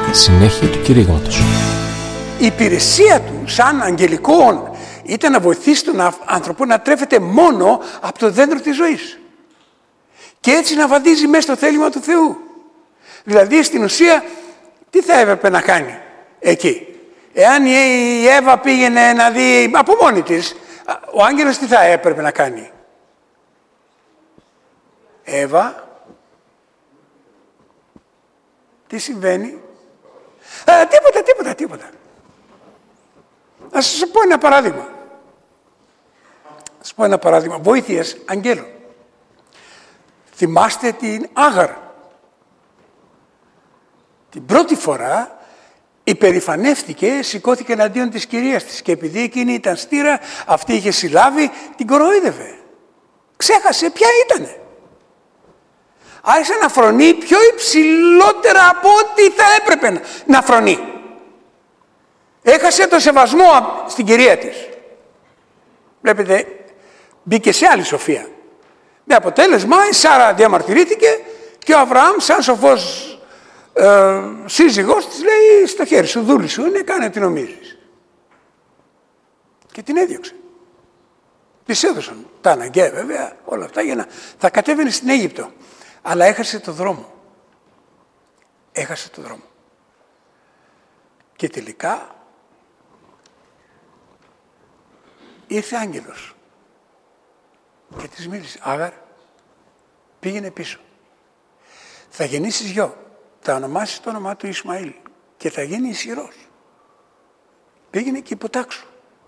Συνέχεια του κηρύγματος. Η υπηρεσία του σαν αγγελικών ήταν να βοηθήσει τον άνθρωπο να τρέφεται μόνο από το δέντρο της ζωής. Και έτσι να βαδίζει μέσα στο θέλημα του Θεού. Δηλαδή στην ουσία τι θα έπρεπε να κάνει εκεί. Εάν η Εύα πήγαινε να δει από μόνη της, ο άγγελος τι θα έπρεπε να κάνει. Εύα, τι συμβαίνει. Τίποτα. Να σας πω ένα παράδειγμα. Βοήθειας αγγέλων. Θυμάστε την Άγαρ. Την πρώτη φορά υπερηφανεύτηκε, σηκώθηκε εναντίον της κυρίας της και επειδή εκείνη ήταν στήρα, αυτή είχε συλλάβει, την κοροϊδεύε. Ξέχασε ποια ήτανε. Άρχισε να φρονεί πιο υψηλότερα από ό,τι θα έπρεπε να φρονεί. Έχασε το σεβασμό στην κυρία της. Βλέπετε, μπήκε σε άλλη σοφία. Με αποτέλεσμα η Σάρα διαμαρτυρήθηκε και ο Αβραάμ σαν σοφός σύζυγός της λέει στο χέρι σου, δούλη σου είναι, κάνε τι νομίζεις. Και την έδιωξε. Της έδωσαν τα αναγκαία βέβαια όλα αυτά για να θα κατέβαινε στην Αίγυπτο. Αλλά έχασε το δρόμο. Και τελικά ήρθε άγγελος και της μίλησε. Άγαρ, πήγαινε πίσω. Θα γεννήσεις γιο. Θα ονομάσεις το όνομά του Ισμαήλ και θα γίνει ισχυρός. Πήγαινε και υποτάξου.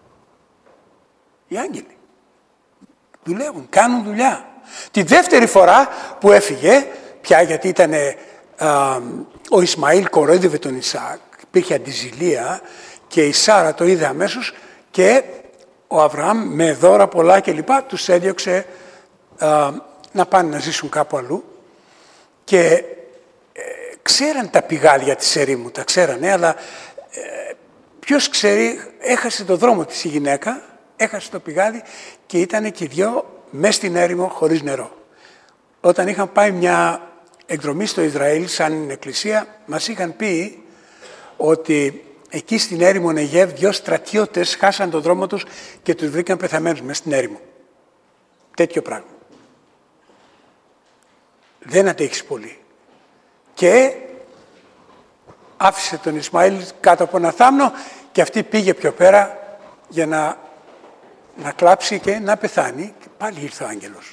Οι άγγελοι δουλεύουν, κάνουν δουλειά. Τη δεύτερη φορά που έφυγε, πια γιατί ήταν ο Ισμαήλ κορόιδευε τον Ισαάκ, υπήρχε αντιζηλία και η Σάρα το είδε αμέσως και ο Αβραάμ με δώρα πολλά κλπ. Τους έδιωξε να πάνε να ζήσουν κάπου αλλού και ξέραν τα πηγάδια της ερήμου, τα ξέρανε, αλλά ποιος ξέρει, έχασε το δρόμο της η γυναίκα, έχασε το πηγάδι και ήταν και οι δυο μες στην έρημο χωρίς νερό. Όταν είχαν πάει μια εκδρομή στο Ισραήλ σαν εκκλησία, μας είχαν πει ότι εκεί στην έρημο Νεγεύ δυο στρατιώτες χάσαν τον δρόμο τους και τους βρήκαν πεθαμένους μες στην έρημο. Τέτοιο πράγμα. Δεν αντέχεις πολύ. Και άφησε τον Ισμαήλ κάτω από ένα θάμνο και αυτή πήγε πιο πέρα για να κλάψει και να πεθάνει. Και πάλι ήρθε ο άγγελος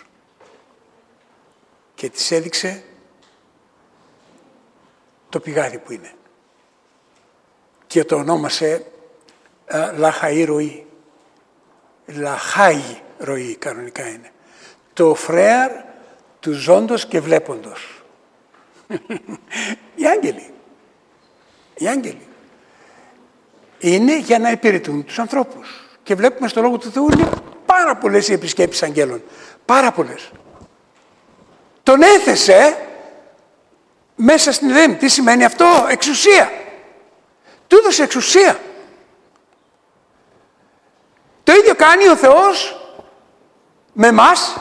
και της έδειξε το πηγάδι που είναι και το ονόμασε Λαχαή ροή. Λαχάη ροή κανονικά είναι. Το φρέαρ του ζώντος και βλέποντος. Οι άγγελοι είναι για να υπηρετούν τους ανθρώπους και βλέπουμε στο Λόγο του Θεού είναι πάρα πολλές οι επισκέψεις αγγέλων, πάρα πολλές. Τον έθεσε μέσα στην Εδέμ. Τι σημαίνει αυτό? Εξουσία. Του έδωσε εξουσία. Το ίδιο κάνει ο Θεός με εμάς,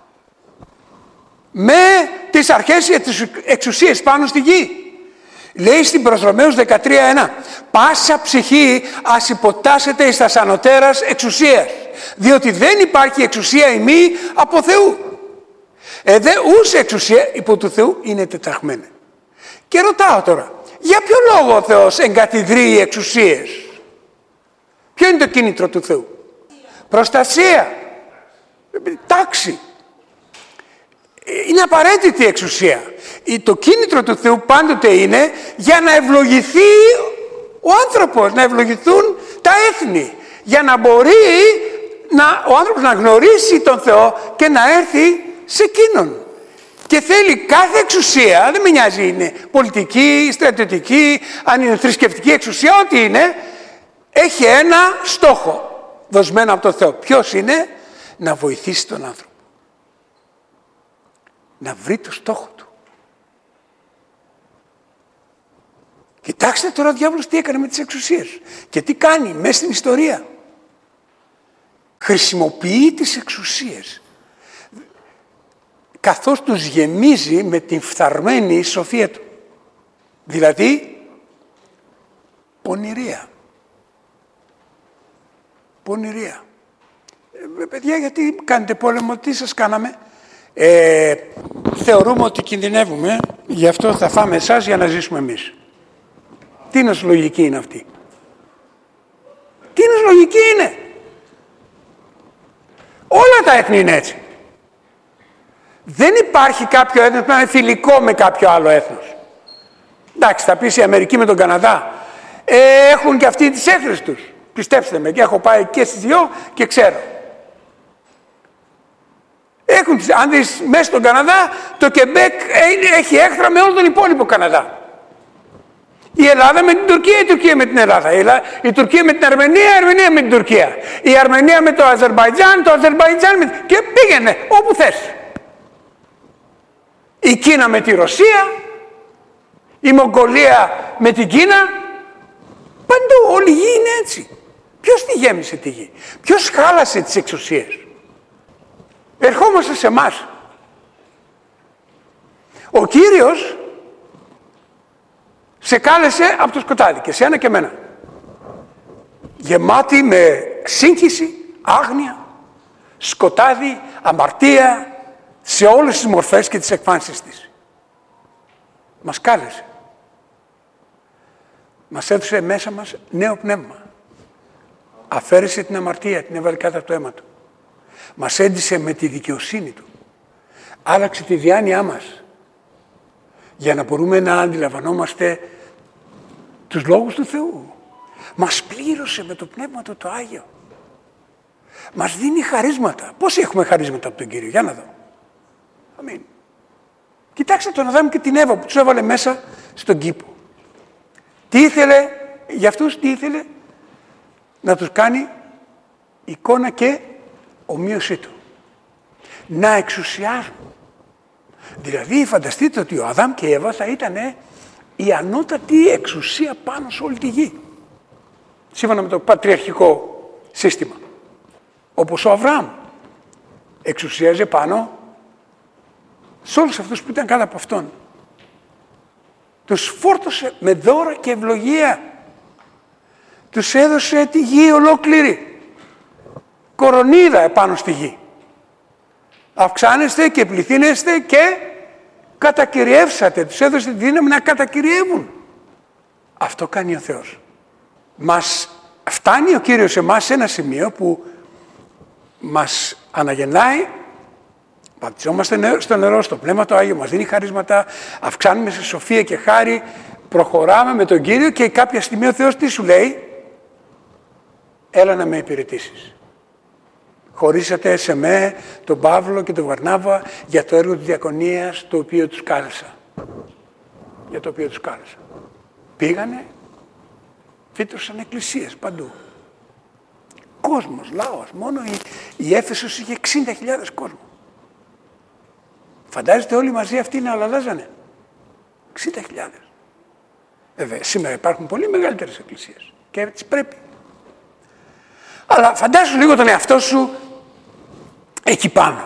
με τις αρχές και τις εξουσίες πάνω στη γη. Λέει στην προς Ρωμαίους 13:1 «Πάσα ψυχή ας υποτάσσεται εις τας ανωτέρας εξουσίας, διότι δεν υπάρχει εξουσία ημί από Θεού. Δε ούς εξουσία υπό του Θεού είναι τεταγμένη». Και ρωτάω τώρα, για ποιο λόγο ο Θεός εγκαθιδρύει εξουσίες? Ποιο είναι το κίνητρο του Θεού? Προστασία, τάξη. Είναι απαραίτητη η εξουσία. Το κίνητρο του Θεού πάντοτε είναι για να ευλογηθεί ο άνθρωπος, να ευλογηθούν τα έθνη. Για να μπορεί ο άνθρωπος να γνωρίσει τον Θεό και να έρθει σε εκείνον. Και θέλει κάθε εξουσία, δεν με νοιάζει είναι πολιτική, στρατιωτική, αν είναι θρησκευτική εξουσία, ό,τι είναι, έχει ένα στόχο δοσμένο από τον Θεό. Ποιος είναι? Να βοηθήσει τον άνθρωπο. Να βρει το στόχο του. Κοιτάξτε τώρα ο διάβολος τι έκανε με τις εξουσίες και τι κάνει μέσα στην ιστορία. Χρησιμοποιεί τις εξουσίες καθώς τους γεμίζει με την φθαρμένη σοφία του. Δηλαδή Πονηρία. Πονηρία. Παιδιά, γιατί κάνετε πόλεμο, τι σας κάναμε? Θεωρούμε ότι κινδυνεύουμε, γι' αυτό θα φάμε εσάς για να ζήσουμε εμείς. Τι λογική είναι αυτή? Τι λογική είναι? Όλα τα έθνη είναι έτσι. Δεν υπάρχει κάποιο έθνος που είναι φιλικό με κάποιο άλλο έθνος. Εντάξει, θα πεις η Αμερική με τον Καναδά. Έχουν και αυτοί τις έθνες τους. Πιστέψτε με, και έχω πάει και στις δυο και ξέρω. Αν δεις μέσα στον Καναδά, το Κεμπέκ έχει έχθρα με όλο τον υπόλοιπο Καναδά. Η Ελλάδα με την Τουρκία, η Τουρκία με την Ελλάδα. Η Τουρκία με την Αρμενία, η Αρμενία με την Τουρκία. Η Αρμενία με το Αζερμπαϊτζάν, το Αζερμπαϊτζάν με... Και πήγαινε όπου θες. Η Κίνα με τη Ρωσία, η Μογγολία με την Κίνα. Παντού όλη η γη είναι έτσι. Ποιος τη γέμισε τη γη? Ποιος χάλασε τις εξουσίες? Ερχόμαστε σε εμάς. Ο Κύριος σε κάλεσε από το σκοτάδι και σένα και εμένα. Γεμάτη με σύγχυση, άγνοια, σκοτάδι, αμαρτία, σε όλες τις μορφές και τις εκφάνσεις της. Μας κάλεσε. Μας έδωσε μέσα μας νέο πνεύμα. Αφαίρεσε την αμαρτία, την έβαλε κάτω από το αίμα του. Μας έντυσε με τη δικαιοσύνη του. Άλλαξε τη διάνοιά μας. Για να μπορούμε να αντιλαμβανόμαστε τους λόγους του Θεού. Μας πλήρωσε με το Πνεύμα του το Άγιο. Μας δίνει χαρίσματα. Πώς έχουμε χαρίσματα από τον Κύριο? Για να δω. Αμήν. Κοιτάξτε τον Αδάμ και την Εύα που τους έβαλε μέσα στον κήπο. Τι ήθελε για αυτούς? Τι ήθελε? Να τους κάνει εικόνα και ομοίωσή του. Να εξουσιάζουν. Δηλαδή φανταστείτε ότι ο Αδάμ και η Εύα θα ήταν η ανώτατη εξουσία πάνω σε όλη τη γη. Σύμφωνα με το πατριαρχικό σύστημα. Όπως ο Αβραάμ εξουσίαζε πάνω σε όλους αυτούς που ήταν κάτω από αυτόν. Τους φόρτωσε με δώρα και ευλογία. Τους έδωσε τη γη ολόκληρη. Κορονίδα επάνω στη γη. Αυξάνεστε και πληθύνεστε και κατακυριεύσατε. Τους έδωσε τη δύναμη να κατακυριεύουν. Αυτό κάνει ο Θεός. Μας φτάνει ο Κύριος εμάς σε ένα σημείο που μας αναγεννάει, βαπτιζόμαστε στο νερό, στο Πνεύμα το Άγιο, μας δίνει χαρίσματα, αυξάνουμε σε σοφία και χάρη, προχωράμε με τον Κύριο και κάποια στιγμή ο Θεός τι σου λέει? Έλα να με υπηρετήσεις. Χωρίσατε σε με τον Παύλο και τον Βαρνάβα για το έργο της διακονίας το οποίο τους κάλεσα. Για το οποίο τους κάλεσα. Πήγανε, φύτρωσαν εκκλησίες παντού. Κόσμος, λαός. Μόνο η Έφεσος είχε 60.000 κόσμο. Φαντάζεστε όλοι μαζί αυτοί να αλλάζανε. 60.000. Βέβαια, σήμερα υπάρχουν πολύ μεγαλύτερες εκκλησίες. Και έτσι πρέπει. Αλλά φαντάσου λίγο τον εαυτό σου εκεί πάνω.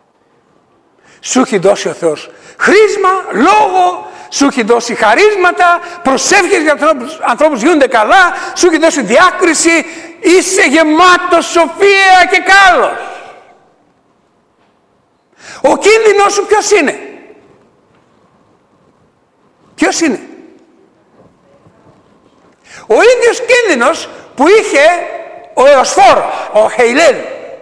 Σου έχει δώσει ο Θεός χρήσμα, λόγο, σου έχει δώσει χαρίσματα, προσεύχες για τους ανθρώπους γίνονται καλά, σου έχει δώσει διάκριση, είσαι γεμάτος σοφία και κάλος. Ο κίνδυνος σου ποιος είναι? Ποιος είναι? Ο ίδιος κίνδυνος που είχε ο Εωσφόρος, ο Χεϊλέλ.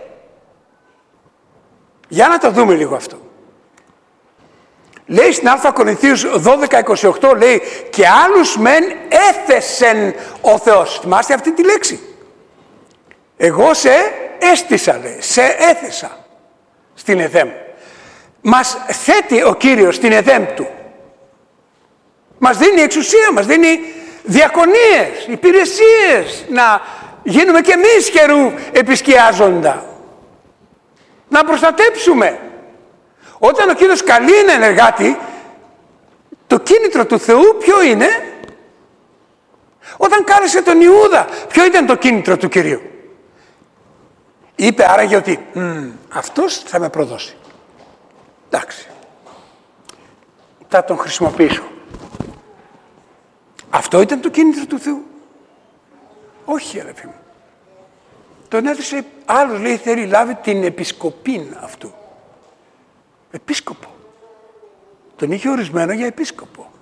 Για να το δούμε λίγο αυτό. Λέει στην Α Κορινθίους 12:28, λέει και άλλους μεν έθεσεν ο Θεός. Θυμάστε αυτή τη λέξη? Εγώ σε έστησα, λέει, σε έθεσα στην Εδέμ. Μας θέτει ο Κύριος στην Εδέμ του. Μας δίνει εξουσία, μας δίνει διακονίες, υπηρεσίες, να γίνουμε κι εμείς χερού επισκιάζοντα. Να προστατέψουμε. Όταν ο Κύριος καλεί έναν εργάτη, το κίνητρο του Θεού ποιο είναι? Όταν κάλεσε τον Ιούδα, ποιο ήταν το κίνητρο του Κυρίου? Είπε άραγε ότι αυτός θα με προδώσει. Εντάξει. Θα τον χρησιμοποιήσω. Αυτό ήταν το κίνητρο του Θεού. Όχι, αδελφοί μου. Τον έδωσε, άλλος λέει θέλει λάβει την επισκοπήν αυτού. Επίσκοπο. Τον είχε ορισμένο για επίσκοπο.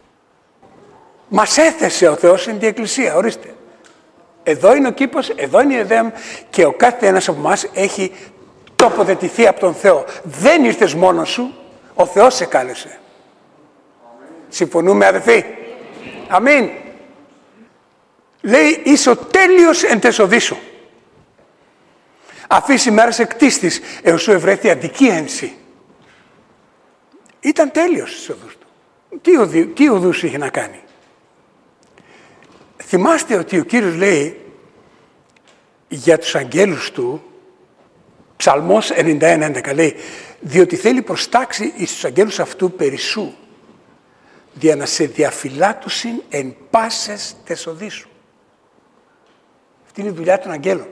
Μας έθεσε ο Θεός εν τη Εκκλησία, ορίστε. Εδώ είναι ο κήπος, εδώ είναι η ΕΔΕΜ και ο κάθε ένας από εμάς έχει τοποθετηθεί από τον Θεό. Δεν ήρθες μόνος σου, ο Θεός σε κάλεσε. Συμφωνούμε, αδελφοί? Αμήν. Λέει, είσαι ο τέλειος εν τες οδύσσου. Αφής ημέρας εκτίστης, έως σου ευρέθη αδικία εν σύ. Ήταν τέλειος στις οδούς του. Τι οδούς είχε να κάνει? Θυμάστε ότι ο Κύριος λέει για τους αγγέλους του, Ψαλμός 91:11 λέει, διότι θέλει προστάξει εις τους αγγέλους αυτού περισσού, για να σε διαφυλάτουσιν εν πάσες τες οδύσσου. Αυτή είναι η δουλειά των αγγέλων.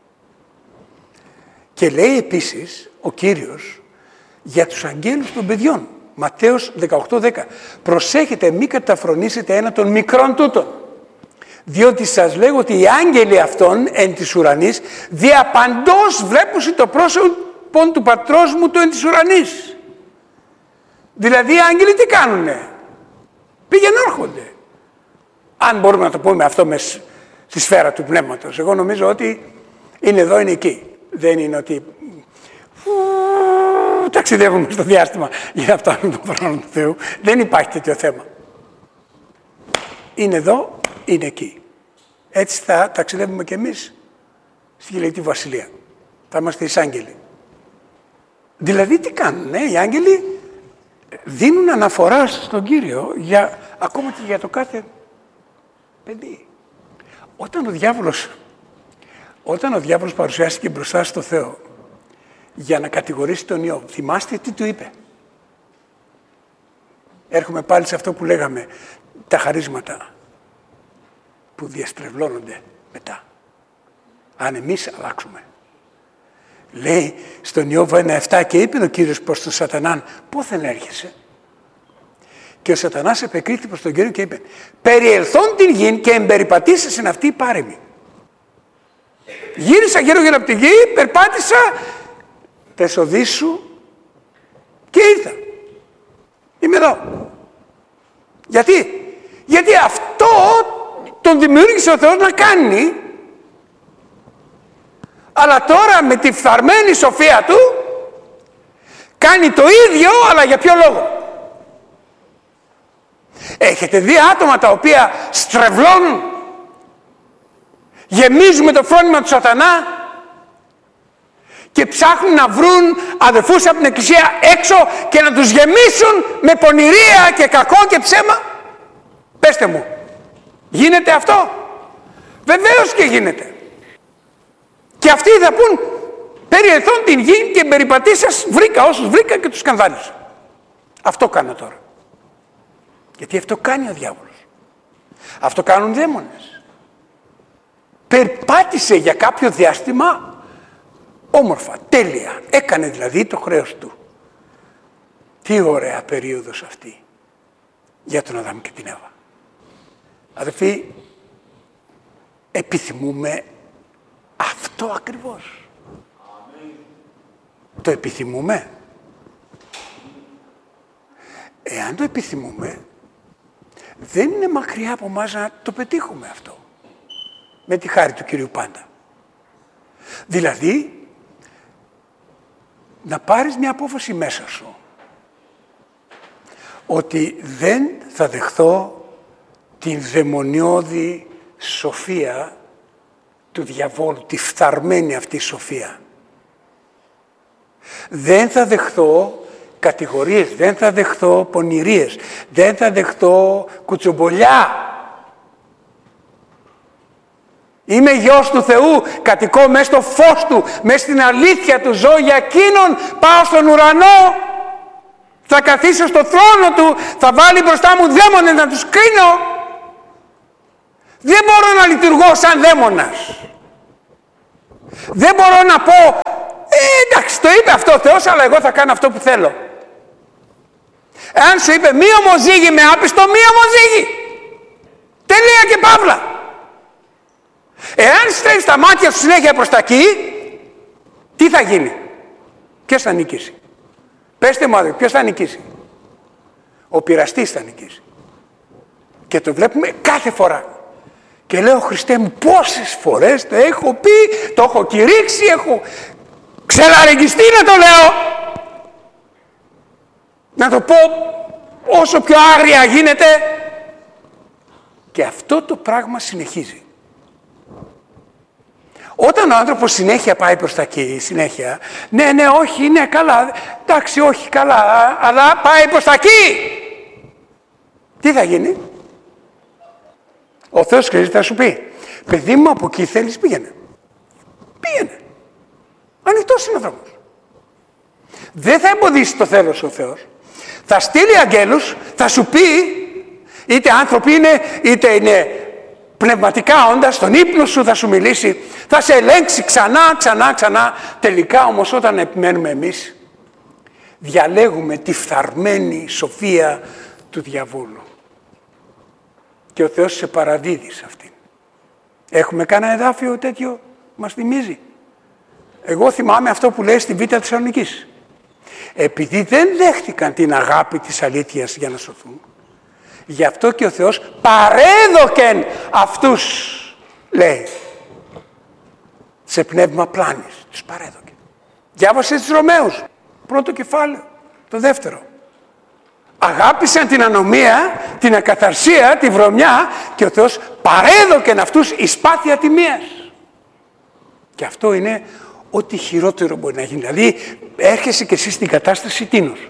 Και λέει επίσης ο Κύριος για τους αγγέλους των παιδιών. Ματθαίος 18:10. Προσέχετε μη καταφρονήσετε ένα των μικρών τούτων. Διότι σας λέγω ότι οι άγγελοι αυτών εν της ουρανής διαπαντός βλέπουσι το πρόσωπο του πατρός μου το εν της ουρανής. Δηλαδή οι άγγελοι τι κάνουνε? Πήγαινε έρχονται. Αν μπορούμε να το πούμε αυτό μες στη σφαίρα του πνεύματος. Εγώ νομίζω ότι είναι εδώ, είναι εκεί. Δεν είναι ότι ταξιδεύουμε στο διάστημα για να φτάνουμε τον χρόνο του Θεού. Δεν υπάρχει τέτοιο θέμα. Είναι εδώ, είναι εκεί. Έτσι θα ταξιδεύουμε και εμείς στη Γελαιτή Βασιλεία. Θα είμαστε εισάγγελοι. Δηλαδή τι κάνουν, οι άγγελοι δίνουν αναφορά στον Κύριο ακόμα και για το κάθε παιδί. Όταν ο διάβολος παρουσιάστηκε μπροστά στο Θεό για να κατηγορήσει τον Ιώβ, θυμάστε τι του είπε? Έρχομαι πάλι σε αυτό που λέγαμε, τα χαρίσματα που διαστρεβλώνονται μετά. Αν εμείς αλλάξουμε. Λέει στον Ιώβ 1:7 και είπε ο Κύριος προς τον Σατανάν, πόθεν έρχεσαι? Και ο Σατανάς επεκρίθη προς τον Κύριο και είπε, περιελθόν την γη και εμπεριπατήσεσαι αυτή η πάρεμη. Γύρισα γύρω από τη γη, περπάτησα τες οδύσσου και ήρθα. Είμαι εδώ. Γιατί αυτό τον δημιούργησε ο Θεός να κάνει, αλλά τώρα με τη φθαρμένη σοφία του κάνει το ίδιο, αλλά για ποιο λόγο? Έχετε δει άτομα τα οποία στρεβλώνουν, γεμίζουν με το φρόνημα του Σατανά και ψάχνουν να βρουν αδελφούς από την Εκκλησία έξω και να τους γεμίσουν με πονηρία και κακό και ψέμα? Πέστε μου, γίνεται αυτό? Βεβαίως και γίνεται. Και αυτοί θα πούν, περιελθόν την γη και περιπατήσας βρήκα όσους βρήκα και τους σκανδάλισα. Αυτό κάνω τώρα. Γιατί αυτό κάνει ο διάβολος. Αυτό κάνουν δαίμονες. Περπάτησε για κάποιο διάστημα όμορφα, τέλεια. Έκανε δηλαδή το χρέος του. Τι ωραία περίοδος αυτή για τον Αδάμ και την Εύα. Αδελφοί, επιθυμούμε αυτό ακριβώς. Το επιθυμούμε. Εάν το επιθυμούμε, δεν είναι μακριά από εμάς να το πετύχουμε αυτό. Με τη χάρη του Κυρίου πάντα. Δηλαδή, να πάρεις μια απόφαση μέσα σου. Ότι δεν θα δεχθώ την δαιμονιώδη σοφία του διαβόλου, τη φθαρμένη αυτή σοφία. Δεν θα δεχθώ κατηγορίες, δεν θα δεχθώ πονηρίες, δεν θα δεχθώ κουτσομπολιά. Είμαι γιος του Θεού, κατοικώ μέσα στο φως Του, μέσα στην αλήθεια Του, ζω για Εκείνον, πάω στον ουρανό, θα καθίσω στο θρόνο Του, θα βάλει μπροστά μου δαίμονες να τους κρίνω. Δεν μπορώ να λειτουργώ σαν δαίμονας. Δεν μπορώ να πω, εντάξει, το είπε αυτό ο Θεός, αλλά εγώ θα κάνω αυτό που θέλω. Εάν σου είπε μη ομοζύγι με άπιστο, μη ομοζύγι. Τελεία και παύλα. Εάν στρέφεις τα μάτια σου συνέχεια προς τα εκεί, τι θα γίνει? Ποιος θα νικήσει? Πέστε μου, ποιος θα νικήσει? Ο πειραστής θα νικήσει. Και το βλέπουμε κάθε φορά. Και λέω, Χριστέ μου, πόσες φορές το έχω πει, το έχω κηρύξει, έχω ξελαρεγγιστεί να το λέω. Να το πω όσο πιο άγρια γίνεται. Και αυτό το πράγμα συνεχίζει. Όταν ο άνθρωπος συνέχεια πάει προς τα εκεί, συνέχεια, ναι, όχι, ναι, καλά, εντάξει, όχι, καλά, αλλά πάει προς τα εκεί. Τι θα γίνει? Ο Θεός θα σου πει, παιδί μου, από εκεί θέλεις, πήγαινε. Πήγαινε. Ανοιχτός είναι ο δρόμος. Δεν θα εμποδίσει το θέλος ο Θεός. Θα στείλει αγγέλους, θα σου πει, είτε άνθρωποι είναι, είτε είναι πνευματικά όντα, στον ύπνο σου θα σου μιλήσει, θα σε ελέγξει ξανά. Τελικά όμως όταν επιμένουμε εμείς, διαλέγουμε τη φθαρμένη σοφία του διαβόλου. Και ο Θεός σε παραδίδει σε αυτήν. Έχουμε κανένα εδάφιο τέτοιο μας θυμίζει? Εγώ θυμάμαι αυτό που λέει στη Β' Θεσσαλονικής. Επειδή δεν δέχτηκαν την αγάπη της αλήθειας για να σωθούν, γι' αυτό και ο Θεός παρέδοκεν αυτούς, λέει, σε πνεύμα πλάνης. Τους παρέδοκε. Διάβασε τους Ρωμαίους, πρώτο κεφάλαιο, το δεύτερο. Αγάπησαν την ανομία, την ακαθαρσία, τη βρωμιά και ο Θεός παρέδοκεν αυτούς εις πάθεια τιμίας. Και αυτό είναι ό,τι χειρότερο μπορεί να γίνει. Δηλαδή έρχεσαι και εσύ στην κατάσταση τίνος.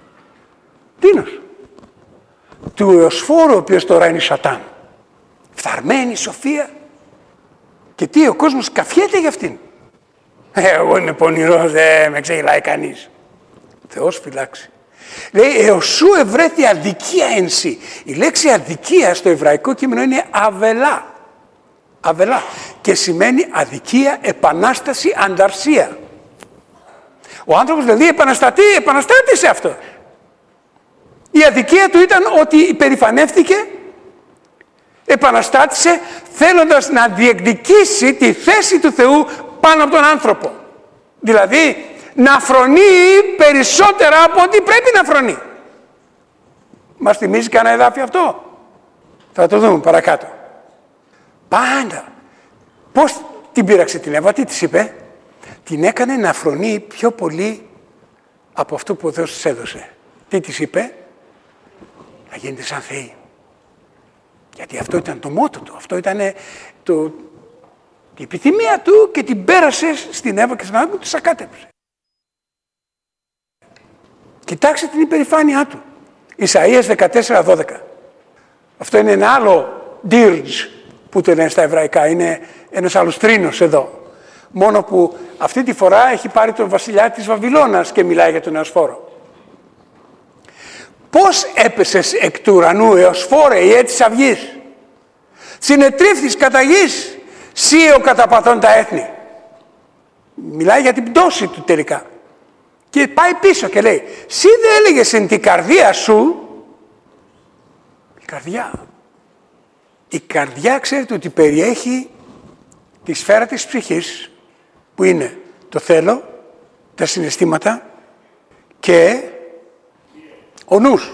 Του Εωσφόρου, ο οποίος τώρα είναι Σατάν. Φθαρμένη σοφία. Και τι, ο κόσμος καφιέται για αυτήν. Εγώ είμαι πονηρός, δεν με ξεγελάει κανείς. Θεός φυλάξει. Λέει, εωσού ευρέθη αδικία εν σύ. Η λέξη αδικία στο εβραϊκό κείμενο είναι αβελά. Αβελά. Και σημαίνει αδικία, επανάσταση, ανταρσία. Ο άνθρωπος δηλαδή επαναστάτησε αυτό. Η αδικία του ήταν ότι υπερηφανεύτηκε, επαναστάτησε, θέλοντας να διεκδικήσει τη θέση του Θεού πάνω από τον άνθρωπο. Δηλαδή, να φρονεί περισσότερα από ό,τι πρέπει να φρονεί. Μας θυμίζει κανένα εδάφιο αυτό? Θα το δούμε παρακάτω. Πάντα. Πώς την πείραξε την Εύα, τι της είπε? Την έκανε να φρονεί πιο πολύ από αυτό που ο Θεός της έδωσε. Τι της είπε? Να γίνεται σαν θεή. Γιατί αυτό ήταν το μότο του, αυτό ήταν η επιθυμία του και την πέρασε στην Εύα και στον Άδαμ, τη σακάτεψε. Κοιτάξτε την υπερηφάνειά του. Ισαΐας 14:12. Αυτό είναι ένα άλλο dirge που το λένε στα εβραϊκά. Είναι ένας άλλος τρίνος εδώ. Μόνο που αυτή τη φορά έχει πάρει τον βασιλιά της Βαβυλώνας και μιλάει για τον Εωσφόρο. Πώς έπεσες εκ του ουρανού, Εωσφόρε, ιέ της αυγής? Συνετρίφθης κατά γης, σύ ο καταπατών τα έθνη. Μιλάει για την πτώση του τελικά. Και πάει πίσω και λέει, σύ δεν έλεγες εν την καρδία σου? Η καρδιά ξέρετε ότι περιέχει τη σφαίρα της ψυχής, που είναι το θέλω, τα συναισθήματα και ο νους.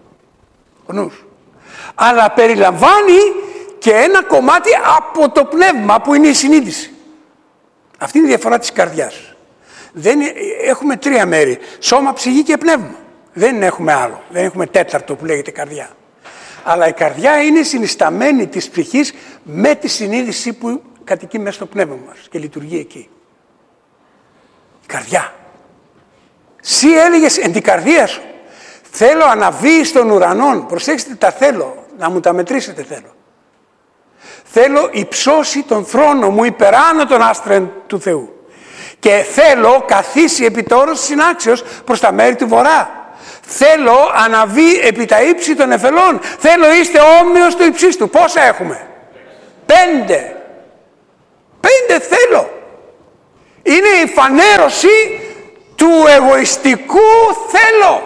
Αλλά περιλαμβάνει και ένα κομμάτι από το πνεύμα που είναι η συνείδηση. Αυτή είναι η διαφορά της καρδιάς. Έχουμε τρία μέρη, σώμα, ψυχή και πνεύμα. Δεν έχουμε άλλο, δεν έχουμε τέταρτο που λέγεται καρδιά. Αλλά η καρδιά είναι συνισταμένη της ψυχής με τη συνείδηση που κατοικεί μέσα στο πνεύμα μας και λειτουργεί εκεί. Η καρδιά. Σύ έλεγες εν την καρδία σου, θέλω αναβεί στον ουρανόν. Προσέξτε τα θέλω, να μου τα μετρήσετε θέλω. Θέλω υψώσει τον θρόνο μου υπεράνω των άστρων του Θεού. Και θέλω καθίσει επί τόρος συνάξεως προς τα μέρη του βορρά. Θέλω αναβεί επί τα ύψη των εφελών. Θέλω είστε όμοιος του υψίστου. Πόσα έχουμε? 5. 5 θέλω. Είναι η φανέρωση του εγωιστικού θέλω.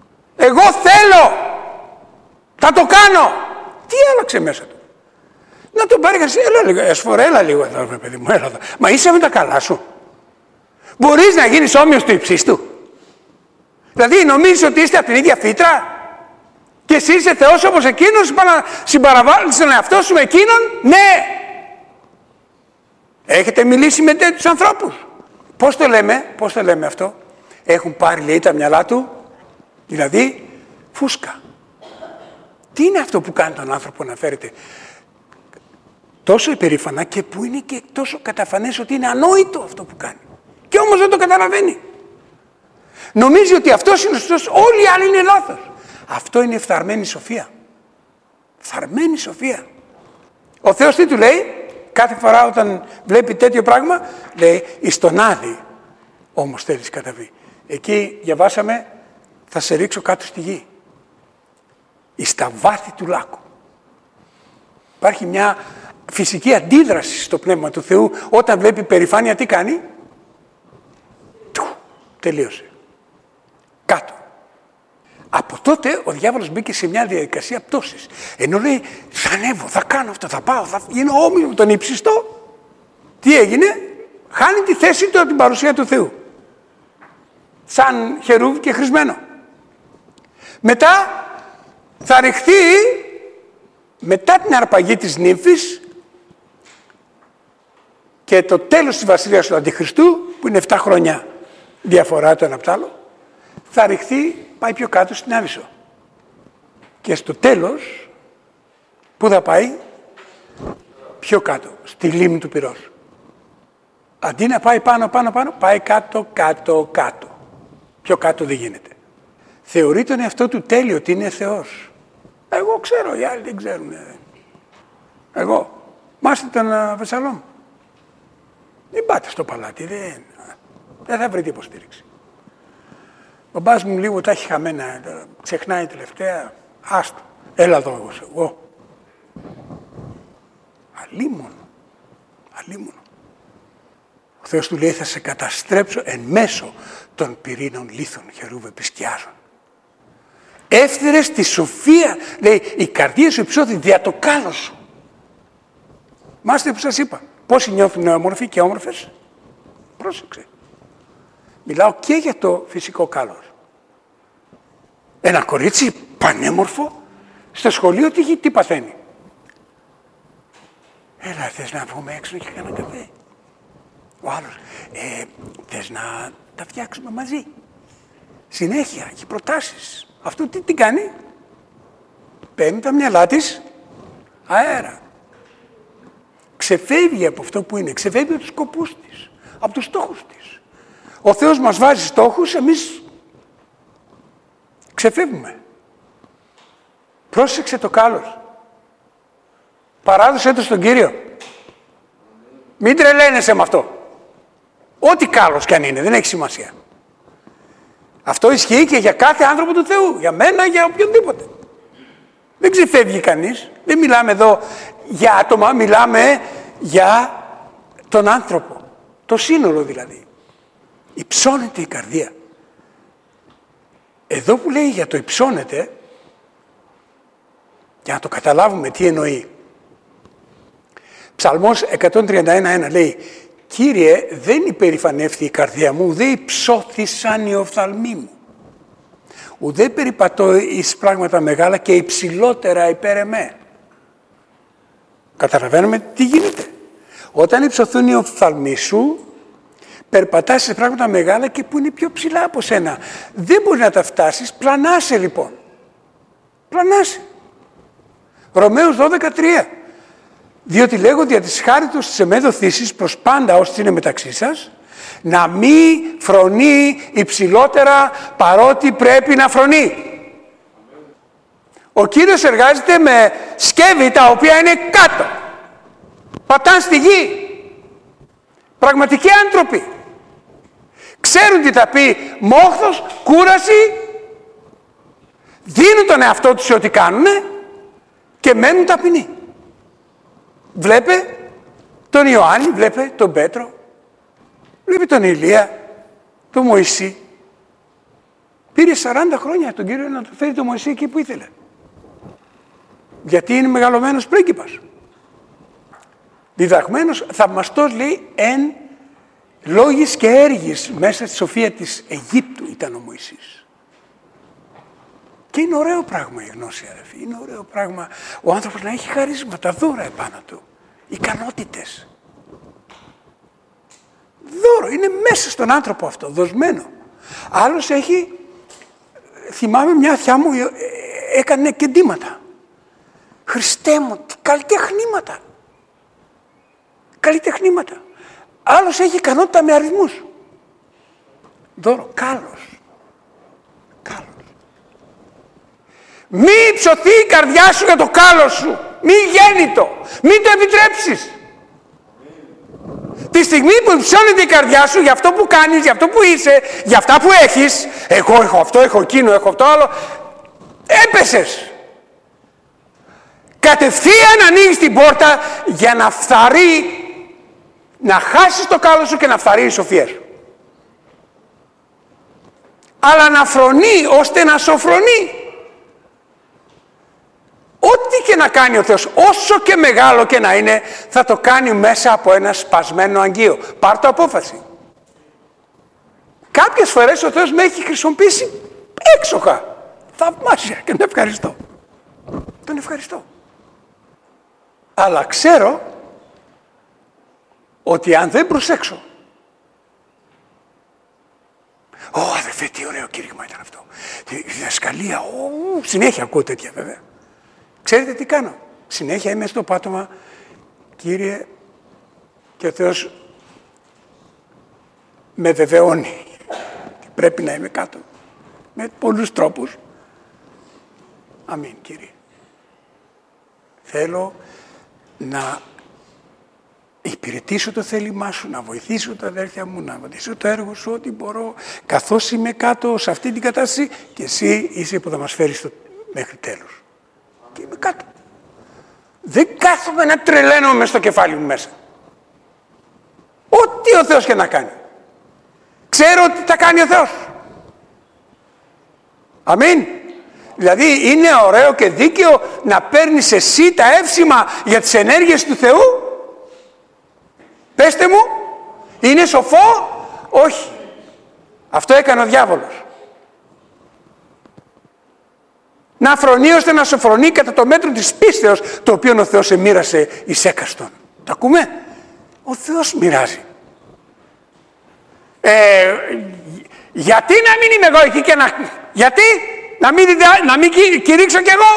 Εγώ θέλω. Θα το κάνω. Τι άλλαξε μέσα του? Να τον πάρει κανείς, έλα λίγο, έλα λίγο εδώ, παιδί μου, έλα εδώ. Μα είσαι με τα καλά σου. Μπορείς να γίνεις όμοιος του υψίστου. Δηλαδή νομίζεις ότι είστε από την ίδια φύτρα και εσύ είσαι Θεός όπως εκείνος, συμπαραβάλλεις τον εαυτό σου με εκείνον. Ναι. Έχετε μιλήσει με τέτοιους ανθρώπους. Πώς το λέμε αυτό? Έχουν πάρει, λέει, τα μυαλά του, δηλαδή φούσκα. Τι είναι αυτό που κάνει τον άνθρωπο να φέρεται τόσο υπερήφανα και που είναι και τόσο καταφανές ότι είναι ανόητο αυτό που κάνει. Και όμως δεν το καταλαβαίνει. Νομίζει ότι αυτός είναι σωστός, όλοι οι άλλοι είναι λάθος. Αυτό είναι φθαρμένη σοφία. Φθαρμένη σοφία. Ο Θεός τι του λέει? Κάθε φορά όταν βλέπει τέτοιο πράγμα, λέει, εις τον άδη όμως θέλεις καταβεί. Εκεί διαβάσαμε, θα σε ρίξω κάτω στη γη. Εις τα βάθη του λάκου. Υπάρχει μια φυσική αντίδραση στο πνεύμα του Θεού όταν βλέπει περηφάνεια. Τι κάνει? Τελείωσε. Κάτω. Από τότε ο διάβολος μπήκε σε μια διαδικασία πτώσης. Ενώ λέει, θα ανέβω, θα κάνω αυτό, θα πάω, θα γίνω όμοιο με τον ύψιστο. Τι έγινε? Χάνει τη θέση του από την παρουσία του Θεού. Σαν χερούβι και χρησμένο. Μετά θα ρηχθεί, μετά την αρπαγή της νύμφης και το τέλος της βασιλείας του Αντιχριστού, που είναι 7 χρόνια διαφορά το ένα από το άλλο, θα ρηχθεί, πάει πιο κάτω στην Άβυσσο. Και στο τέλος, πού θα πάει? Πιο κάτω, στη λίμνη του Πυρός. Αντί να πάει πάνω, πάει κάτω. Πιο κάτω δεν γίνεται. Θεωρεί τον εαυτό του τέλειο, ότι είναι Θεός. Εγώ ξέρω, οι άλλοι δεν ξέρουν. Εγώ. Μάστε τον Αβεσσαλόμ. Μην πάτε στο παλάτι, δεν θα βρείτε υποστήριξη. Ο μπαμπάς μου λίγο τα έχει χαμένα, ξεχνάει τελευταία, άστο, έλα εδώ εγώ. Αλίμονο. Ο Θεός του λέει, θα σε καταστρέψω εν μέσω των πυρήνων λίθων χερούβε επισκιάζων. Έφθερες τη σοφία, λέει, η καρδία σου υψώθη δια το κάλος σου. Μάστε που σας είπα, πόσοι νιώθουν όμορφοι και όμορφες? Πρόσεξε. Μιλάω και για το φυσικό κάλος. Ένα κορίτσι πανέμορφο, στο σχολείο τι παθαίνει? Έλα, θες να βγούμε έξω και κάνουμε καφέ? Ο άλλος, θες να τα φτιάξουμε μαζί? Συνέχεια, έχει προτάσεις. Αυτό τι κάνει? Παίρνει τα μυαλά της αέρα. Ξεφεύγει από αυτό που είναι, ξεφεύγει από τους σκοπούς της, από τους στόχους της. Ο Θεός μας βάζει στόχους, εμείς ξεφεύγουμε. Πρόσεξε το κάλος. Παράδοσέ το στον Κύριο. Μην τρελαίνεσαι με αυτό. Ό,τι κάλος κι αν είναι, δεν έχει σημασία. Αυτό ισχύει και για κάθε άνθρωπο του Θεού. Για μένα, για οποιονδήποτε. Δεν ξεφεύγει κανείς. Δεν μιλάμε εδώ για άτομα, μιλάμε για τον άνθρωπο. Το σύνολο δηλαδή. Υψώνεται η καρδία. Εδώ που λέει για το υψώνεται, για να το καταλάβουμε τι εννοεί. Ψαλμός 131:1 λέει, Κύριε, δεν υπερηφανεύθη η καρδία μου, ουδέ υψώθησαν οι οφθαλμοί μου. Ουδέ περιπατώ εις πράγματα μεγάλα και υψηλότερα υπέρ εμέ. Καταλαβαίνουμε τι γίνεται. Όταν υψωθούν οι οφθαλμοί σου, περπατάς σε πράγματα μεγάλα και που είναι πιο ψηλά από σένα. Δεν μπορεί να τα φτάσεις, πλανάσαι λοιπόν. Πλανάσαι. Ρωμαίους 12:3. Διότι λέγω δια της χάριτος της εμέδοθήσης προς πάντα όσοι είναι μεταξύ σας, να μη φρονεί υψηλότερα παρότι πρέπει να φρονεί. Ο Κύριος εργάζεται με σκεύη τα οποία είναι κάτω. Πατάν στη γη. Πραγματικοί άνθρωποι. Ξέρουν τι θα πει μόχθος, κούραση. Δίνουν τον εαυτό τους σε ό,τι κάνουν και μένουν ταπεινοί. Βλέπε τον Ιωάννη, βλέπε τον Πέτρο, βλέπει τον Ηλία, τον Μωυσή. Πήρε 40 χρόνια τον Κύριο να το φέρει τον Μωυσή εκεί που ήθελε. Γιατί είναι μεγαλωμένος πρίγκιπας. Διδαγμένος, θαυμαστός λέει, εν λόγης και έργης, μέσα στη σοφία της Αιγύπτου ήταν ο Μωυσής. Και είναι ωραίο πράγμα η γνώση, αδερφοί. Είναι ωραίο πράγμα ο άνθρωπος να έχει χαρίσματα, δώρα επάνω του, ικανότητες. Δώρο, είναι μέσα στον άνθρωπο αυτό, δοσμένο. Άλλος έχει, θυμάμαι μια θιά μου έκανε κεντήματα. Χριστέ μου, τι καλλιτεχνήματα. Καλλιτεχνήματα. Άλλος έχει ικανότητα με αριθμούς. Δώρο, κάλος. Κάλος. Μη υψωθεί η καρδιά σου για το κάλος σου. Μη γέννητο. Μην το επιτρέψεις. Τη στιγμή που υψώνεται η καρδιά σου για αυτό που κάνεις, για αυτό που είσαι, για αυτά που έχεις, εγώ έχω αυτό, έχω εκείνο, έχω αυτό άλλο, έπεσες. Κατευθείαν ανοίγεις την πόρτα για να φθαρεί, να χάσεις το κάλο σου και να φθαρεί η σοφία σου. Αλλά να φρονεί ώστε να σοφρονεί. Ό,τι και να κάνει ο Θεός, όσο και μεγάλο και να είναι, θα το κάνει μέσα από ένα σπασμένο αγγείο. Πάρ' το απόφαση. Κάποιες φορές ο Θεός με έχει χρησιμοποιήσει έξοχα. Θαυμάσια και τον ευχαριστώ. Τον ευχαριστώ. Αλλά ξέρω ότι αν δεν προσέξω, αδερφέ, τι ωραίο κήρυγμα ήταν αυτό. Η διδασκαλία, συνέχεια ακούω τέτοια βέβαια. Ξέρετε τι κάνω. Συνέχεια είμαι στο πάτωμα, Κύριε, και ο Θεός με βεβαιώνει. Πρέπει να είμαι κάτω. Με πολλούς τρόπους. Αμήν, Κύριε. Θέλω να υπηρετήσω το θέλημά σου, να βοηθήσω τα αδέρφια μου, να βοηθήσω το έργο σου, ό,τι μπορώ, καθώς είμαι κάτω σε αυτή την κατάσταση και εσύ είσαι που θα μας φέρεις μέχρι τέλους. Και είμαι κάτω. Δεν κάθομαι να τρελαίνομαι μες στο κεφάλι μου μέσα. Ό,τι ο Θεός και να κάνει. Ξέρω ότι θα κάνει ο Θεός. Αμήν. Δηλαδή είναι ωραίο και δίκαιο να παίρνεις εσύ τα εύσημα για τις ενέργειες του Θεού. Πέστε μου, είναι σοφό? Όχι. Αυτό έκανε ο διάβολος. Να φρονεί ώστε να σοφρονεί κατά το μέτρο της πίστεως, το οποίο ο Θεός εμοίρασε εις έκαστον. Το ακούμε? Ο Θεός μοιράζει. Γιατί να μην είμαι εγώ εκεί και να... Γιατί να μην κηρύξω κι εγώ?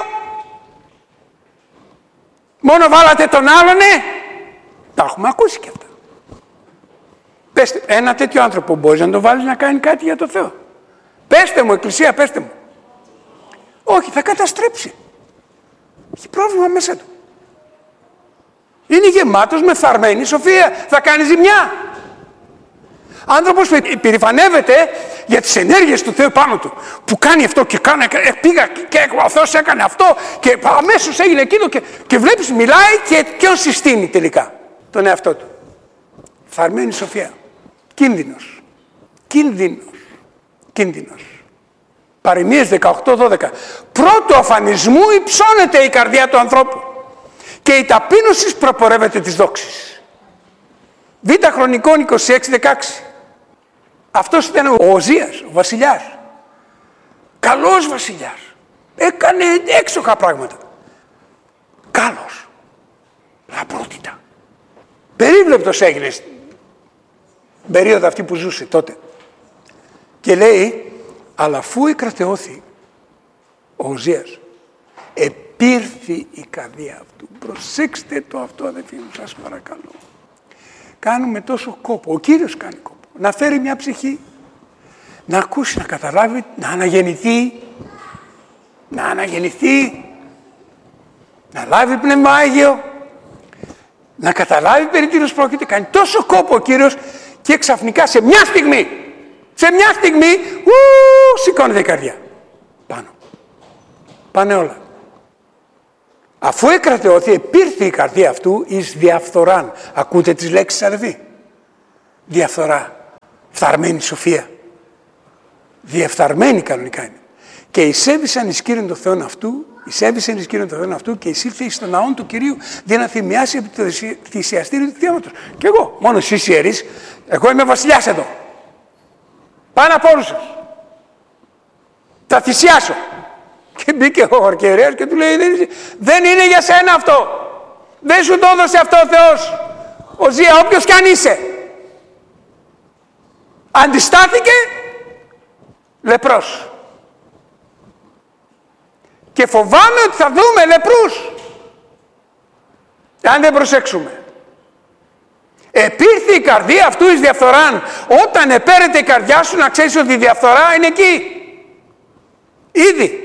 Μόνο βάλατε τον άλλον, Τα έχουμε ακούσει κι αυτά. Πέστε, ένα τέτοιο άνθρωπο μπορείς να τον βάλεις να κάνει κάτι για το Θεό? Πέστε μου, Εκκλησία, πέστε μου. Όχι, θα καταστρέψει. Έχει πρόβλημα μέσα του. Είναι γεμάτος με φθαρμένη σοφία. Θα κάνει ζημιά. Άνθρωπος που περηφανεύεται για τις ενέργειες του Θεού πάνω του. Που κάνει αυτό και πήγα και ο Θεός έκανε αυτό και αμέσως έγινε εκείνο και βλέπεις μιλάει και ποιον συστήνει τελικά? Τον εαυτό του. Φθαρμένη σοφία. Κίνδυνος. Κίνδυνος. Παροιμίες 18-12. Πρώτου αφανισμού υψώνεται η καρδιά του ανθρώπου και η ταπείνωση προπορεύεται της δόξης. Β' Χρονικών 26-16. Αυτός ήταν ο Οζίας, ο βασιλιάς. Καλός βασιλιάς. Έκανε έξοχα πράγματα. Κάλος. Λαμπρότητα. Περίβλεπτος έγινε στην περίοδο αυτή που ζούσε τότε. Και λέει, αλλά αφού εκρατεώθη ο Οζίας, επήρθη η καρδία αυτού. Προσέξτε το αυτό, αδελφοί μου, σας παρακαλώ. Κάνουμε τόσο κόπο, ο Κύριος κάνει κόπο, να φέρει μια ψυχή, να ακούσει, να καταλάβει, να αναγεννηθεί, να λάβει Πνεύμα Άγιο, να καταλάβει περί τίνος πρόκειται. Κάνει τόσο κόπο ο Κύριος και ξαφνικά σε μια στιγμή, σηκώνεται η καρδιά. Πάνω. Πάνε όλα. Αφού εκρατεώθη, επήρθη η καρδία αυτού εις διαφθοράν. Ακούτε τις λέξεις, αδελφοί? Διαφθορά. Φθαρμένη σοφία. Διεφθαρμένη κανονικά είναι. Και εισέβησαν εις Κύριον τον Θεόν αυτού, και εισήλθε εις τον ναόν του Κυρίου για να θυμιάσει επί το θυσιαστήριο του θύματος. Και εγώ, μόνο εσείς ιερείς, εγώ είμαι βασιλιάς εδώ. Πάνω από όλους σας. Θα θυσιάσω. Και μπήκε ο αρχιερέας και του λέει, δεν είναι για σένα αυτό. Δεν σου το έδωσε αυτό ο Θεός. Οζία, όποιος κι αν είσαι. Αντιστάθηκε λεπρός. Και φοβάμαι ότι θα δούμε λεπρούς. Αν δεν προσέξουμε. Επήρθε η καρδία αυτού εις διαφθοράν. Όταν επέρεται η καρδιά σου, να ξέρεις ότι η διαφθορά είναι εκεί. Ήδη.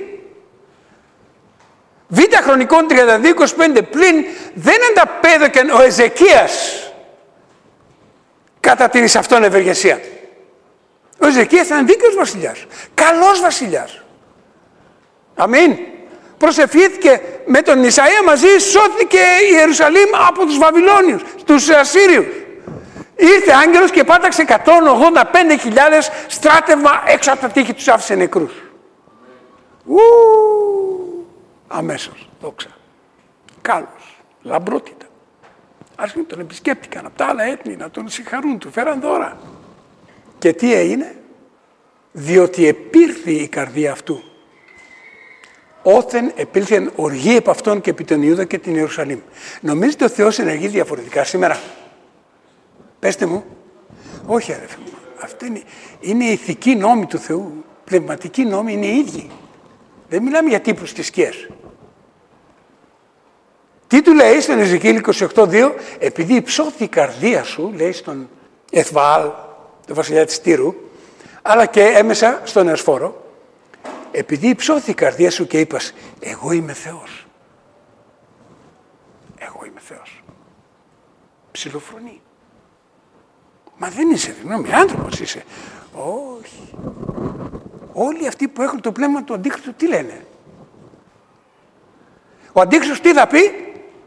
Β' Χρονικών 32-25 πλην δεν ανταπέδωκεν ο Εζεκίας κατά την εις αυτόν ευεργεσία. Ο Εζεκίας ήταν δίκαιος βασιλιάς. Καλός βασιλιάς. Αμήν. Προσευχήθηκε με τον Ισαΐα μαζί, σώθηκε η Ιερουσαλήμ από τους Βαβυλώνιους, τους Ασσύριους. Ήρθε άγγελος και πάταξε 185.000 στράτευμα έξω από τα τείχη, τους άφησε νεκρούς. Αμέσως, δόξα. Κάλος, λαμπρότητα. Ας μην τον επισκέπτηκαν από τα άλλα έθνη να τον συγχαρούν, του φέραν δώρα. Και τι έγινε? Διότι επήρθη η καρδία αυτού. Όθεν επήλθεν οργή επ' αυτόν και επί τον Ιούδα και την Ιερουσαλήμ. Νομίζετε ο Θεός ενεργεί διαφορετικά σήμερα? Πέστε μου. Όχι αδερφοί μου. Αυτό είναι η ηθική νόμη του Θεού. Πνευματική νόμη είναι οι ίδιοι. Δεν μιλάμε για τύπους και σκιές. Τι του λέει στον Εζεκίελ 28:2? Επειδή υψώθη η καρδία σου, λέει στον Εθβαάλ, τον βασιλιά της Τύρου, αλλά και έμεσα στον Εσφόρο, επειδή υψώθη η καρδία σου και είπας, εγώ είμαι Θεός. Εγώ είμαι Θεός. Ψιλοφρονεί. Μα δεν είσαι, γνώμη, άνθρωπος είσαι. Όχι. Όλοι αυτοί που έχουν το πνεύμα του Αντίχριστου τι λένε? Ο Αντίχριστος τι θα πει?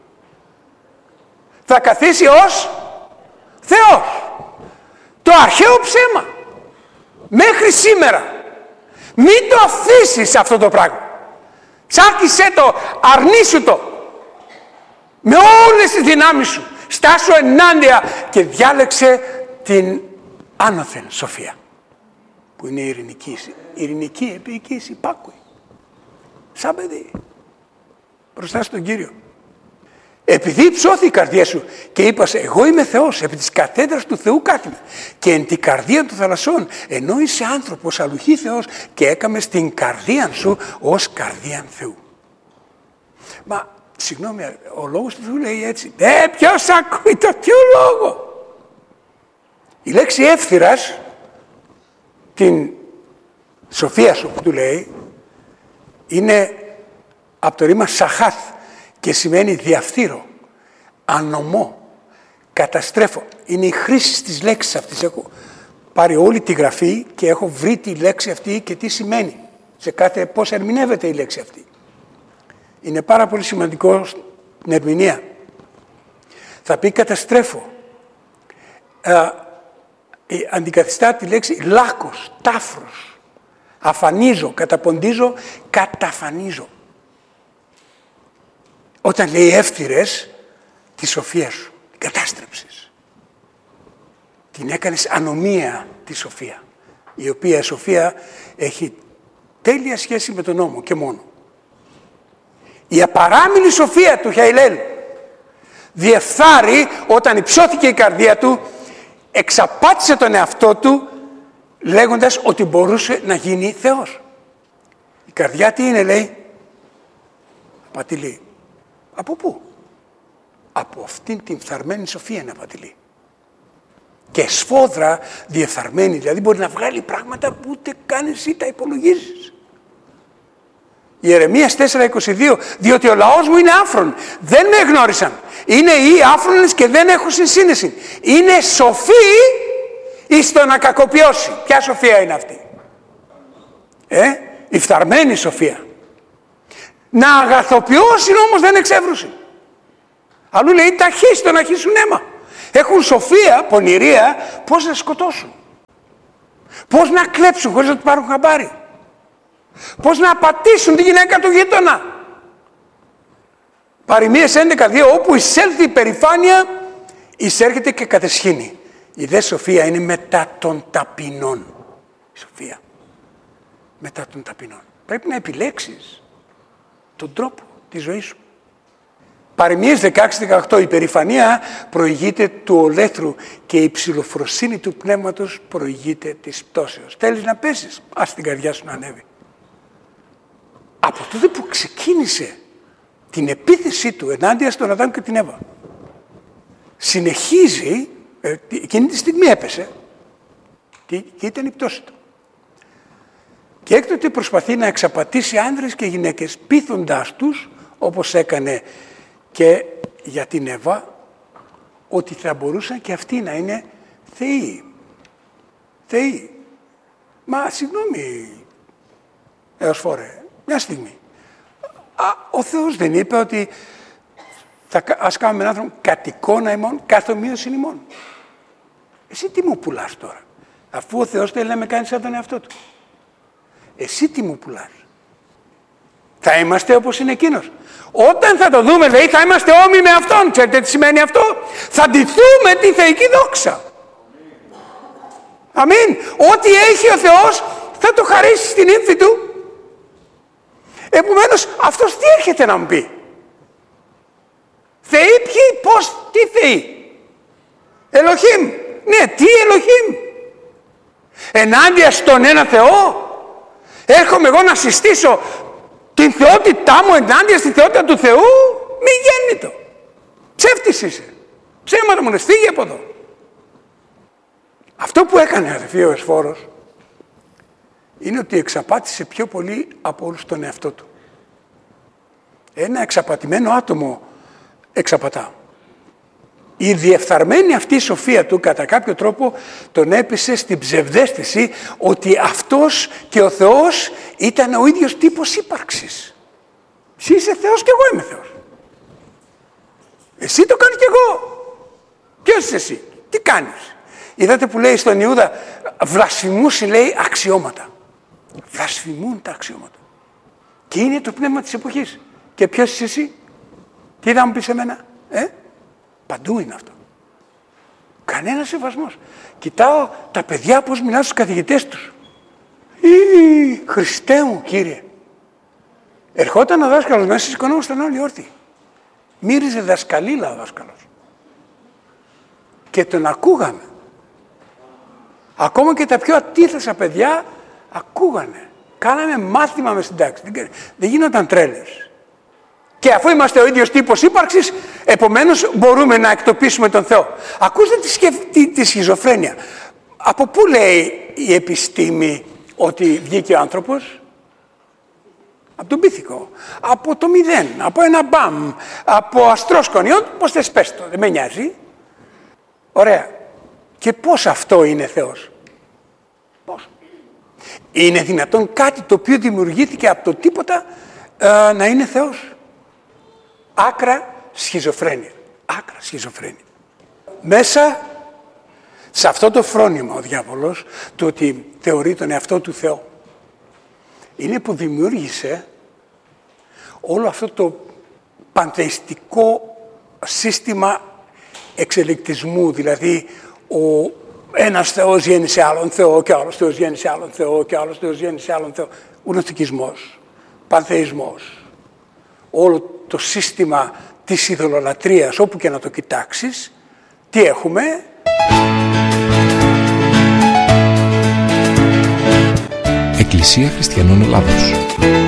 Θα καθίσει ως Θεός. Το αρχαίο ψέμα. Μέχρι σήμερα. Μην το αφήσεις αυτό το πράγμα. Τσάκισέ το, αρνήσου το. Με όλες τις δυνάμεις σου. Στάσου ενάντια και διάλεξε την άνωθεν σοφία. Που είναι ειρηνική, επίοικης, υπάκουη. Σαν παιδί. Μπροστά στον Κύριο. Επειδή ψώθη η καρδία σου και είπας, εγώ είμαι Θεός, επί της καθέντρας του Θεού κάθιμε και εν την καρδία των θαλασσών, ενώ είσαι άνθρωπος, αλουχή Θεός και έκαμε στην καρδία σου ως καρδίαν Θεού. Μα, συγγνώμη, ο λόγος του Θεού λέει έτσι. Ποιος ακούει το ποιο λόγο? Η λέξη εύθυρας, την σοφία σου που του λέει, είναι από το ρήμα σαχάθ και σημαίνει διαφθείρω, ανομώ, καταστρέφω. Είναι η χρήση της λέξης αυτής. Έχω πάρει όλη τη γραφή και έχω βρει τη λέξη αυτή και τι σημαίνει. Σε κάθε πώς ερμηνεύεται η λέξη αυτή. Είναι πάρα πολύ σημαντικό στην ερμηνεία. Θα πει καταστρέφω. Αντικαθιστά τη λέξη λάκκος, τάφρος. Αφανίζω, καταποντίζω, καταφανίζω. Όταν λέει εύθυρες, τη σοφία σου την κατάστρεψες. Την έκανες ανομία τη σοφία. Η οποία σοφία έχει τέλεια σχέση με τον νόμο και μόνο. Η απαράμιλη σοφία του Χαϊλέλ διεφθάρει όταν υψώθηκε η καρδία του, εξαπάτησε τον εαυτό του λέγοντας ότι μπορούσε να γίνει Θεός. Η καρδιά τι είναι, λέει? Απατηλή. Από πού? Από αυτήν την φθαρμένη σοφία είναι απατηλή. Και σφόδρα διεφθαρμένη, δηλαδή μπορεί να βγάλει πράγματα που ούτε καν εσύ τα υπολογίζεις. Ιερεμίας 4:22, διότι ο λαός μου είναι άφρον, δεν με εγνώρισαν. Είναι οι άφρονες και δεν έχουν συνσύνεση. Είναι σοφοί εις το να κακοποιώσει. Ποια σοφία είναι αυτή? Η φθαρμένη σοφία. Να αγαθοποιώσει όμως δεν εξεύρουσε. Αλλού λέει ταχύς το να χύσουν αίμα. Έχουν σοφία, πονηρία, πώς να σκοτώσουν. Πώς να κλέψουν χωρίς να του πάρουν χαμπάρι. Πώς να απατήσουν τη γυναίκα του γείτονα. Παροιμίες 11:2, όπου εισέλθει η περηφάνεια, εισέρχεται και κατεσχήνει. Η δε σοφία είναι μετά των ταπεινών. Η σοφία. Μετά των ταπεινών. Πρέπει να επιλέξεις τον τρόπο της ζωής σου. Παροιμίες 16-18, η περηφανία προηγείται του ολέθρου και η ψηλοφροσύνη του πνεύματος προηγείται της πτώσεως. Θέλεις να πέσεις, ας την καρδιά σου να ανέβει. Από τότε που ξεκίνησε την επίθεσή του ενάντια στον Αδάμ και την Εύα, συνεχίζει, εκείνη τη στιγμή έπεσε και ήταν η πτώση του. Και έκτοτε προσπαθεί να εξαπατήσει άνδρες και γυναίκες, πείθοντάς τους, όπως έκανε και για την Εύα, ότι θα μπορούσαν και αυτοί να είναι θεοί. Θεοί. Μα συγγνώμη, Εωσφόρε, μια στιγμή. Ο Θεός δεν είπε ότι ας κάνουμε έναν άνθρωπο κατ' εικόνα ημών, καθ' ομοίωσιν ημών. Εσύ τι μου πουλάς τώρα, αφού ο Θεός θέλει να με κάνει σαν τον εαυτό του. Εσύ τι μου πουλάς. Θα είμαστε όπως είναι εκείνος. Όταν θα το δούμε, λέει, θα είμαστε όμοιοι με αυτόν. Ξέρετε τι σημαίνει αυτό? Θα ντυθούμε τη θεϊκή δόξα. Αμήν. Ό,τι έχει ο Θεός θα το χαρίσει στην ύμφη του. Επομένως, αυτός τι έρχεται να μου πει? Θεοί ποιοι, πώς, τι θεοί? Ελοχήμ. Ναι, τι Ελοχήμ? Ενάντια στον ένα Θεό έρχομαι εγώ να συστήσω την θεότητά μου ενάντια στη θεότητα του Θεού? Μη γέννητο. Ψεύτης είσαι. Ψέματα μου λες, φύγε από εδώ. Αυτό που έκανε αδερφοί ο Εσφόρος είναι ότι εξαπάτησε πιο πολύ από όλους τον εαυτό του. Ένα εξαπατημένο άτομο εξαπατά. Η διεφθαρμένη αυτή σοφία του κατά κάποιο τρόπο τον έπεισε στην ψευδαίσθηση ότι αυτός και ο Θεός ήταν ο ίδιος τύπος ύπαρξης. Εσύ είσαι Θεός και εγώ είμαι Θεός. Εσύ το κάνεις και εγώ. Ποιος είσαι εσύ? Τι κάνεις? Είδατε που λέει στον Ιούδα, βλασφημούσε, λέει, αξιώματα. Βλασφημούν τα αξιώματα. Και είναι το πνεύμα της εποχής. Και ποιος είσαι εσύ? Τι θα μου πεις εμένα? Παντού είναι αυτό. Κανένα σεβασμός. Κοιτάω τα παιδιά πώς μιλάνε στους καθηγητές τους. Χριστέ μου, Κύριε. Ερχόταν ο δάσκαλος μέσα, σηκωνόμασταν όλοι όρθιοι. Μύριζε δασκαλίλα ο δάσκαλος. Και τον ακούγαμε. Ακόμα και τα πιο ατίθεσα παιδιά ακούγανε. Κάναμε μάθημα μες στην τάξη. Δεν γίνονταν τρέλες. Και αφού είμαστε ο ίδιος τύπος ύπαρξης, επομένως μπορούμε να εκτοπίσουμε τον Θεό. Ακούστε τη σχιζοφρένεια. Από πού λέει η επιστήμη ότι βγήκε ο άνθρωπος? Από τον πίθηκο. Από το μηδέν. Από ένα μπαμ. Από αστρόσκονιό. Πώς θες πες το. Δεν με νοιάζει. Ωραία. Και πώς αυτό είναι Θεός? Πώς? Είναι δυνατόν κάτι το οποίο δημιουργήθηκε από το τίποτα να είναι Θεός? Άκρα σχιζοφρένεια. Άκρα σχιζοφρένεια. Μέσα σε αυτό το φρόνημα ο διάβολος, το ότι θεωρεί τον εαυτό του Θεό, είναι που δημιούργησε όλο αυτό το πανθεϊστικό σύστημα εξελικτισμού. Δηλαδή ο ένας Θεός γέννησε άλλον Θεό και άλλος Θεός γέννησε άλλον Θεό και άλλος Θεός γέννησε άλλον Θεό. Γνωστικισμός, πανθεϊσμός. Όλο το σύστημα της ειδωλολατρίας, όπου και να το κοιτάξεις, τι έχουμε? Εκκλησία Χριστιανών Ελλάδος.